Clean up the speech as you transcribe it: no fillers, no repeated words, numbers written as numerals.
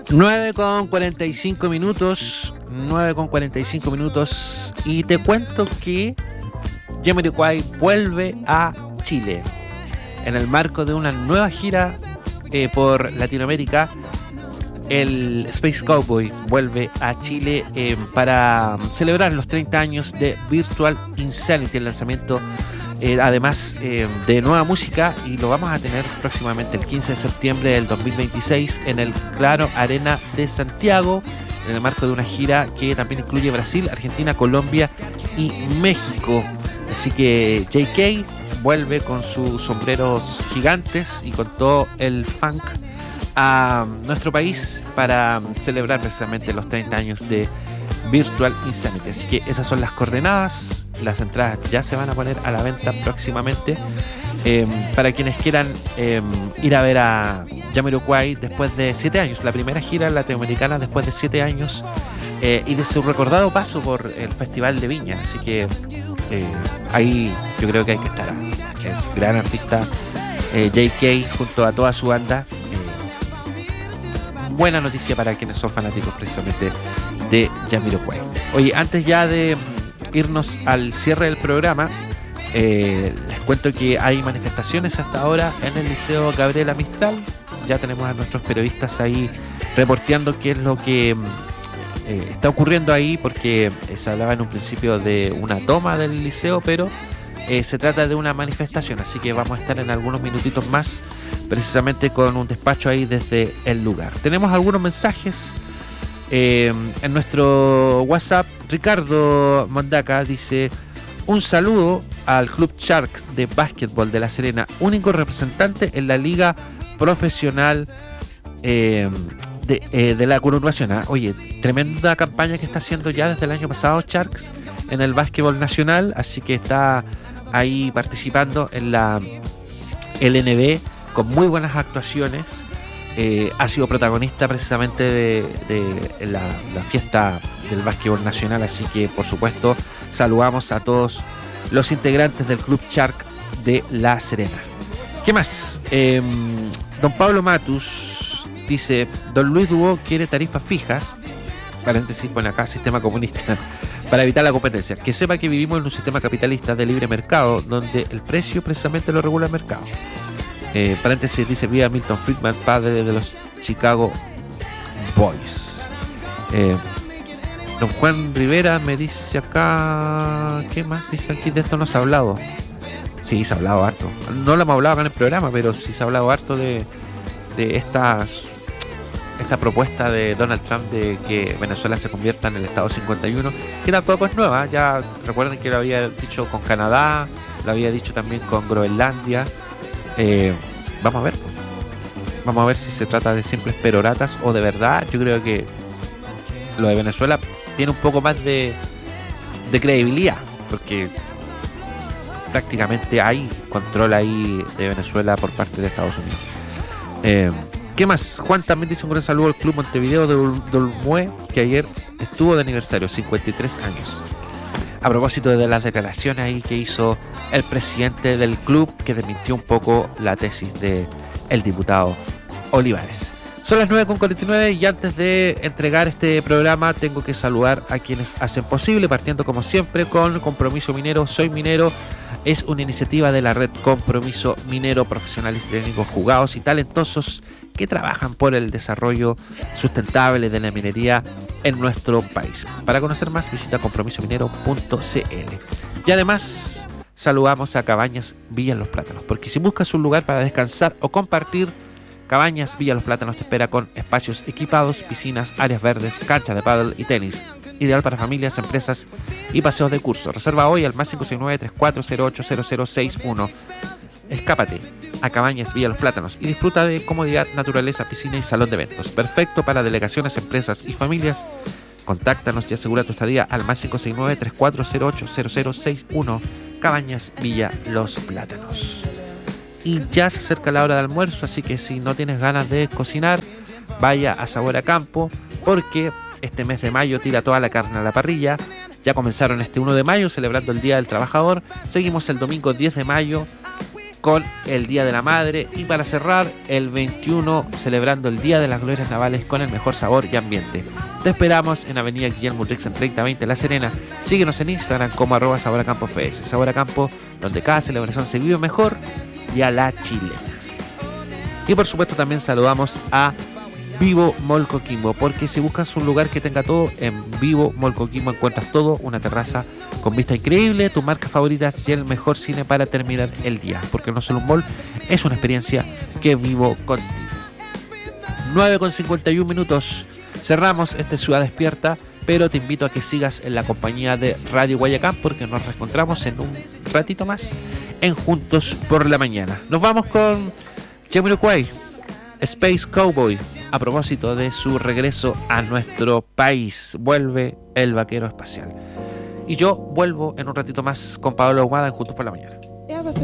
9:45 minutos y te cuento que Jamiroquai vuelve a Chile en el marco de una nueva gira por Latinoamérica. El Space Cowboy vuelve a Chile para celebrar los 30 años de Virtual Insanity, el lanzamiento además de nueva música, y lo vamos a tener próximamente el 15 de septiembre del 2026 en el Claro Arena de Santiago, en el marco de una gira que también incluye Brasil, Argentina, Colombia y México. Así que JK vuelve con sus sombreros gigantes y con todo el funk a nuestro país para celebrar precisamente los 30 años de Virtual Insanity. Así que esas son las coordenadas. Las entradas ya se van a poner a la venta próximamente para quienes quieran ir a ver a Jamiroquai después de 7 años, la primera gira latinoamericana después de 7 años y de su recordado paso por el Festival de Viña. Así que ahí yo creo que hay que estar. Es gran artista JK junto a toda su banda. Buena noticia para quienes son fanáticos precisamente de Jamiroquai. Oye, antes ya de irnos al cierre del programa, les cuento que hay manifestaciones hasta ahora en el Liceo Gabriela Mistral. Ya tenemos a nuestros periodistas ahí reporteando qué es lo que está ocurriendo ahí, porque se hablaba en un principio de una toma del liceo, pero se trata de una manifestación, así que vamos a estar en algunos minutitos más precisamente con un despacho ahí desde el lugar. Tenemos algunos mensajes en nuestro WhatsApp. Ricardo Mondaca dice: un saludo al Club Sharks de básquetbol de La Serena, único representante en la liga profesional de la conurbación. Oye, tremenda campaña que está haciendo ya desde el año pasado Sharks en el básquetbol nacional, así que está ahí participando en la LNB con muy buenas actuaciones. Ha sido protagonista precisamente de la fiesta del básquetbol nacional, así que por supuesto saludamos a todos los integrantes del Club Shark de La Serena. ¿Qué más? Don Pablo Matus dice: don Luis Dubó quiere tarifas fijas, paréntesis, pone acá sistema comunista, para evitar la competencia. Que sepa que vivimos en un sistema capitalista de libre mercado, donde el precio precisamente lo regula el mercado. Paréntesis, dice: viva Milton Friedman, padre de los Chicago Boys. Don Juan Rivera me dice acá, ¿qué más dice aquí? De esto no se ha hablado. Sí, se ha hablado harto. No lo hemos hablado acá en el programa, pero sí se ha hablado harto de esta propuesta de Donald Trump de que Venezuela se convierta en el Estado 51, que tampoco es nueva. Ya recuerden que lo había dicho con Canadá, lo había dicho también con Groenlandia. Vamos a ver, pues. Vamos a ver si se trata de simples peroratas o de verdad. Yo creo que lo de Venezuela tiene un poco más de credibilidad, porque prácticamente hay control ahí de Venezuela por parte de Estados Unidos. ¿Qué más? Juan también dice: un gran saludo al Club Montevideo de Olmué, que ayer estuvo de aniversario, 53 años. A propósito de las declaraciones ahí que hizo el presidente del club, que desmintió un poco la tesis del diputado Olivares. Son las 9:49 y antes de entregar este programa tengo que saludar a quienes hacen posible, partiendo como siempre con Compromiso Minero. Soy Minero es una iniciativa de la red Compromiso Minero, profesionales técnicos jugados y talentosos que trabajan por el desarrollo sustentable de la minería en nuestro país. Para conocer más, visita compromisominero.cl. Y además saludamos a Cabañas Villa Los Plátanos, porque si buscas un lugar para descansar o compartir, Cabañas Villa Los Plátanos te espera con espacios equipados, piscinas, áreas verdes, canchas de pádel y tenis. Ideal para familias, empresas y paseos de curso. Reserva hoy al más 569-3408-0061. Escápate a Cabañas Villa Los Plátanos y disfruta de comodidad, naturaleza, piscina y salón de eventos. Perfecto para delegaciones, empresas y familias. Contáctanos y asegura tu estadía al más 569-3408-0061. Cabañas Villa Los Plátanos. Y ya se acerca la hora de almuerzo, así que si no tienes ganas de cocinar, vaya a Sabor a Campo, porque este mes de mayo tira toda la carne a la parrilla. Ya comenzaron este 1 de mayo celebrando el Día del Trabajador. Seguimos el domingo 10 de mayo con el Día de la Madre, y para cerrar el 21 celebrando el Día de las Glorias Navales con el mejor sabor y ambiente. Te esperamos en Avenida Guillermo Urrixa 3020 La Serena. Síguenos en Instagram como @SaborACampoFS. Sabor a Campo, donde cada celebración se vive mejor y a la chilena. Y por supuesto también saludamos a Vivo Mall Coquimbo, porque si buscas un lugar que tenga todo, en Vivo Mall Coquimbo encuentras todo, una terraza con vista increíble, tus marcas favoritas y el mejor cine para terminar el día, porque no solo un mall, es una experiencia que vivo contigo. 9:51. Cerramos esta Ciudad Despierta, pero te invito a que sigas en la compañía de Radio Guayacán, porque nos reencontramos en un ratito más en Juntos por la Mañana. Nos vamos con Jamiroquai, Space Cowboy, a propósito de su regreso a nuestro país. Vuelve el vaquero espacial. Y yo vuelvo en un ratito más con Pablo Ahumada en Juntos por la Mañana.